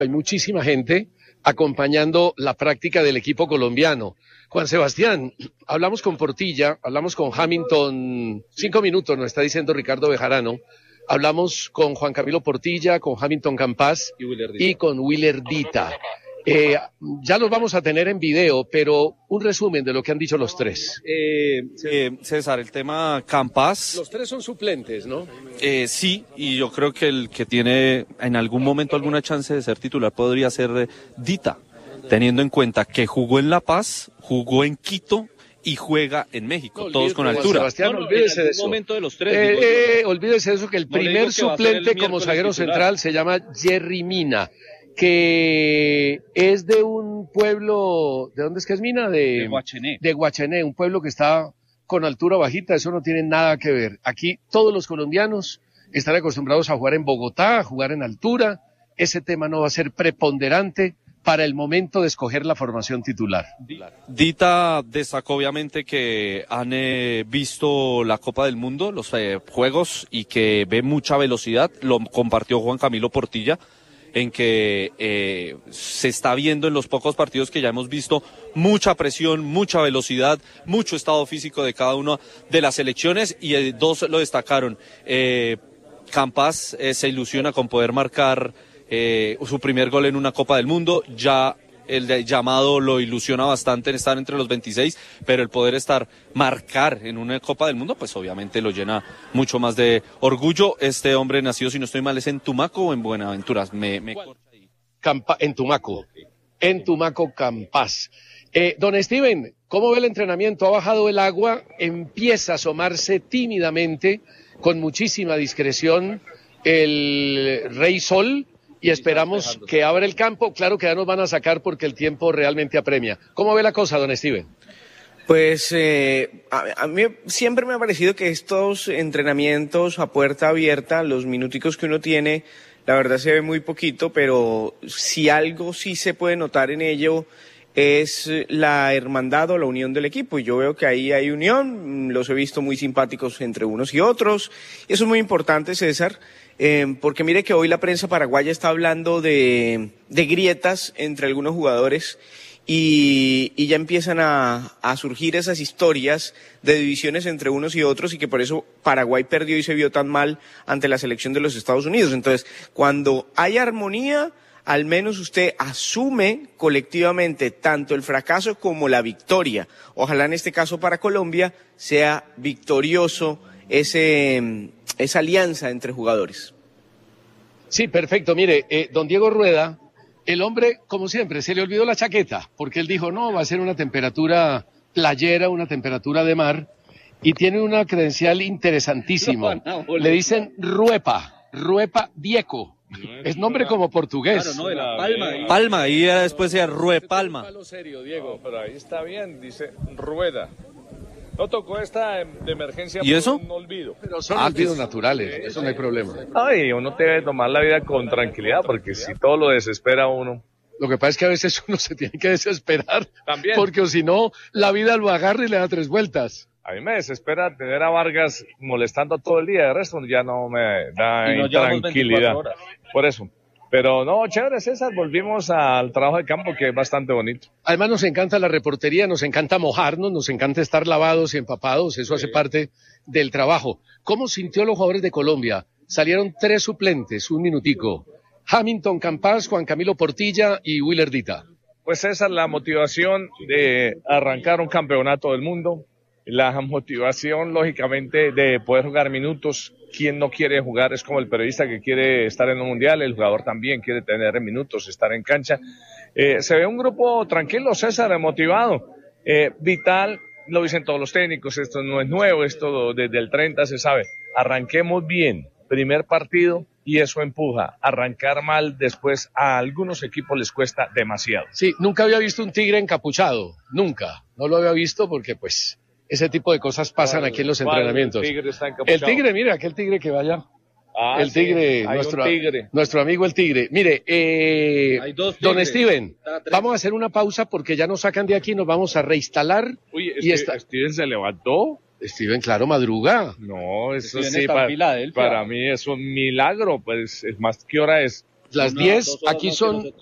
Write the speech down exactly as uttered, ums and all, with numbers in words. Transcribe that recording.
Hay muchísima gente acompañando la práctica del equipo colombiano. Juan Sebastián, hablamos con Portilla, hablamos con Hamilton, cinco minutos nos está diciendo Ricardo Bejarano, hablamos con Juan Camilo Portilla, con Hamilton Campas y, y con Willer Dita. Eh, ya los vamos a tener en video, pero un resumen de lo que han dicho los tres. Eh, eh, César, el tema Campas. Los tres son suplentes, ¿no? Eh, sí, y yo creo que el que tiene en algún momento alguna chance de ser titular podría ser eh, Dita, teniendo en cuenta que jugó en La Paz, jugó en Quito y juega en México, no, todos con altura. Sebastián, no, no, olvídese de eso. Momento de los tres, eh, digo, eh, olvídese de eso, que el no primer que suplente como zaguero central se llama Jerry Mina, que es de un pueblo, ¿de dónde es que es Mina? De, de Guachené. De Guachené, un pueblo que está con altura bajita, eso no tiene nada que ver. Aquí todos los colombianos están acostumbrados a jugar en Bogotá, a jugar en altura, ese tema no va a ser preponderante para el momento de escoger la formación titular. Dita destacó obviamente que han eh, visto la Copa del Mundo, los eh, juegos, y que ve mucha velocidad, lo compartió Juan Camilo Portilla, en que eh, se está viendo en los pocos partidos que ya hemos visto mucha presión, mucha velocidad, mucho estado físico de cada una de las selecciones, y eh, dos lo destacaron. Eh, Campas eh, se ilusiona con poder marcar eh, su primer gol en una Copa del Mundo, ya el de llamado lo ilusiona bastante en estar entre los veintiséis, pero el poder estar, marcar en una Copa del Mundo, pues obviamente lo llena mucho más de orgullo. Este hombre nacido, si no estoy mal, ¿es en Tumaco o en Buenaventura? Me, me... Campa, en Tumaco, en Tumaco, Campas. Eh, don Steven, ¿cómo ve el entrenamiento? ¿Ha bajado el agua? Empieza a asomarse tímidamente, con muchísima discreción, el Rey Sol, y esperamos que abra el campo. Claro que ya nos van a sacar porque el tiempo realmente apremia. ¿Cómo ve la cosa, don Steven? Pues eh, a, a mí siempre me ha parecido que estos entrenamientos a puerta abierta, los minuticos que uno tiene, la verdad se ve muy poquito, pero si algo sí se puede notar en ello es la hermandad o la unión del equipo, y yo veo que ahí hay unión, los he visto muy simpáticos entre unos y otros, y eso es muy importante, César. Eh, porque mire que hoy la prensa paraguaya está hablando de, de grietas entre algunos jugadores y, y ya empiezan a, a surgir esas historias de divisiones entre unos y otros, y que por eso Paraguay perdió y se vio tan mal ante la selección de los Estados Unidos. Entonces, cuando hay armonía, al menos usted asume colectivamente tanto el fracaso como la victoria. Ojalá en este caso para Colombia sea victorioso ese... esa alianza entre jugadores. Sí, perfecto. Mire, eh, don Diego Rueda, el hombre, como siempre, se le olvidó la chaqueta, porque él dijo, no, va a ser una temperatura playera, una temperatura de mar, y tiene una credencial interesantísima. No, no, le dicen Ruepa, Ruepa Vieco. No, es nombre como portugués. Claro, no, de la Palma. Ahí. Palma, y después sea Rue Palma. Serio, Diego, no, pero ahí está bien, dice Rueda. No tocó esta de emergencia. ¿Y eso? Un olvido. Pero son ah, olvidos naturales, sí, eso no hay problema. Ay, uno debe tomar la vida con tranquilidad, porque si todo lo desespera uno. Lo que pasa es que a veces uno se tiene que desesperar. También. Porque si no, la vida lo agarra y le da tres vueltas. A mí me desespera tener a Vargas molestando todo el día, de resto ya no me da no tranquilidad. Por eso. Pero no, chévere, César, volvimos al trabajo de campo, que es bastante bonito. Además nos encanta la reportería, nos encanta mojarnos, nos encanta estar lavados y empapados, eso hace parte del trabajo. ¿Cómo sintió los jugadores de Colombia? Salieron tres suplentes, un minutico. Hamilton Campas, Juan Camilo Portilla y Willer Dita. Pues César, la motivación de arrancar un campeonato del mundo, la motivación, lógicamente, de poder jugar minutos. Quien no quiere jugar es como el periodista que quiere estar en un mundial, el jugador también quiere tener minutos, estar en cancha. Eh, se ve un grupo tranquilo, César, motivado. Eh, Vital, lo dicen todos los técnicos, esto no es nuevo, esto desde el treinta se sabe. Arranquemos bien, primer partido, y eso empuja. Arrancar mal después a algunos equipos les cuesta demasiado. Sí, nunca había visto un tigre encapuchado, nunca. No lo había visto porque pues... ese tipo de cosas pasan aquí en los entrenamientos. El tigre está encapuchado. El tigre, mira, aquel tigre que vaya. Ah, el tigre, sí, nuestro, tigre. nuestro amigo el tigre. Mire, eh, don Steven, ah, vamos a hacer una pausa porque ya nos sacan de aquí, nos vamos a reinstalar. Uy, y Steven, está... Steven se levantó. Steven, claro, madruga. No, eso Steven sí, para, para mí es un milagro. Pues, es más, ¿qué hora es? las diez, aquí son